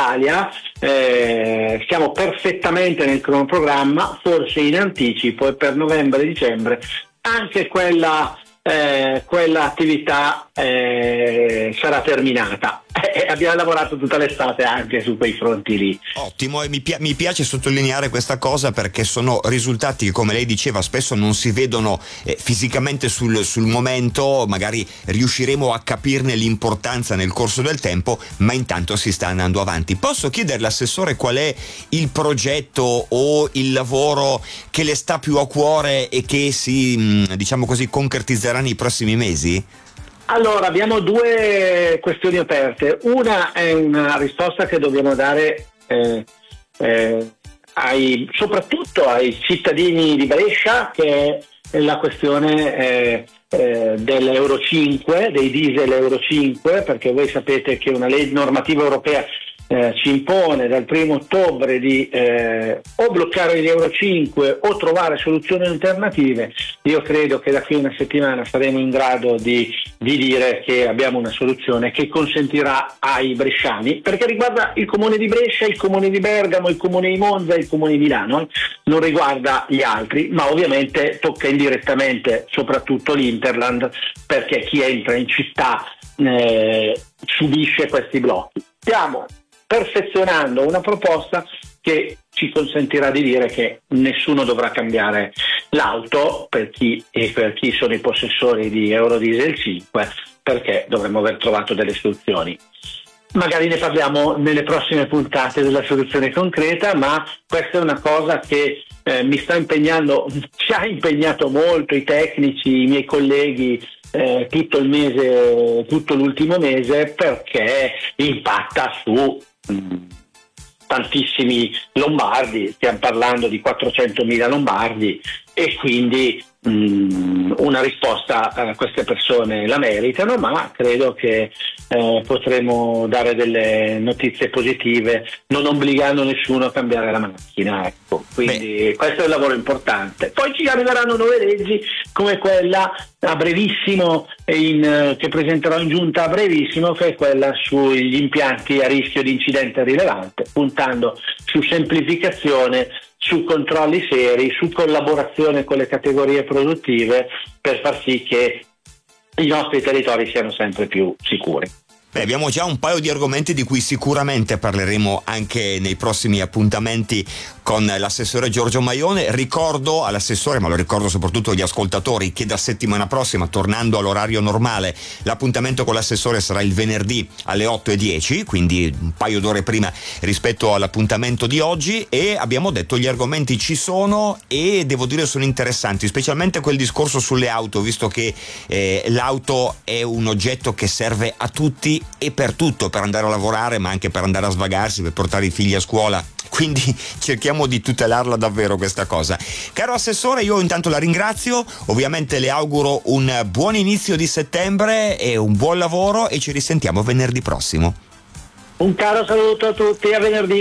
Italia siamo perfettamente nel cronoprogramma, forse in anticipo, e per novembre-dicembre anche quella attività sarà terminata. Abbiamo lavorato tutta l'estate anche su quei fronti lì. Ottimo, e mi piace sottolineare questa cosa, perché sono risultati che, come lei diceva, spesso non si vedono fisicamente sul momento. Magari riusciremo a capirne l'importanza nel corso del tempo, ma intanto si sta andando avanti. Posso chiederle, Assessore, qual è il progetto o il lavoro che le sta più a cuore e che si, diciamo così, concretizzerà nei prossimi mesi? Allora, abbiamo due questioni aperte. Una è una risposta che dobbiamo dare soprattutto ai cittadini di Brescia, che è la questione dell'Euro 5, dei diesel Euro 5, perché voi sapete che una legge normativa europea ci impone dal 1° ottobre di o bloccare gli Euro 5 o trovare soluzioni alternative. Io credo che da qui a una settimana saremo in grado di dire che abbiamo una soluzione che consentirà ai bresciani, perché riguarda il comune di Brescia, il comune di Bergamo, il comune di Monza e il comune di Milano, non riguarda gli altri, ma ovviamente tocca indirettamente soprattutto l'Interland, perché chi entra in città subisce questi blocchi. Stiamo perfezionando una proposta che ci consentirà di dire che nessuno dovrà cambiare l'auto per chi sono i possessori di Eurodiesel 5, perché dovremmo aver trovato delle soluzioni. Magari ne parliamo nelle prossime puntate della soluzione concreta, ma questa è una cosa che mi sta impegnando, ci ha impegnato molto i tecnici, i miei colleghi, tutto l'ultimo mese, perché impatta su tantissimi lombardi. Stiamo parlando di 400.000 lombardi, e quindi una risposta a queste persone la meritano, ma credo che potremo dare delle notizie positive, non obbligando nessuno a cambiare la macchina, ecco. Quindi questo è un lavoro importante. Poi ci arriveranno nuove leggi, come quella a brevissimo che presenterò in giunta a brevissimo, che è quella sugli impianti a rischio di incidente rilevante, puntando su semplificazione, su controlli seri, su collaborazione con le categorie produttive, per far sì che i nostri territori siano sempre più sicuri. Abbiamo già un paio di argomenti di cui sicuramente parleremo anche nei prossimi appuntamenti con l'assessore Giorgio Maione. Ricordo all'assessore, ma lo ricordo soprattutto agli ascoltatori, che da settimana prossima, tornando all'orario normale, l'appuntamento con l'assessore sarà il venerdì alle 8:10, quindi un paio d'ore prima rispetto all'appuntamento di oggi. E abbiamo detto, gli argomenti ci sono e devo dire sono interessanti, specialmente quel discorso sulle auto, visto che l'auto è un oggetto che serve a tutti e per tutto, per andare a lavorare, ma anche per andare a svagarsi, per portare i figli a scuola. Quindi cerchiamo di tutelarla davvero questa cosa. Caro Assessore, io intanto la ringrazio, ovviamente le auguro un buon inizio di settembre e un buon lavoro, e ci risentiamo venerdì prossimo. Un caro saluto a tutti, a venerdì.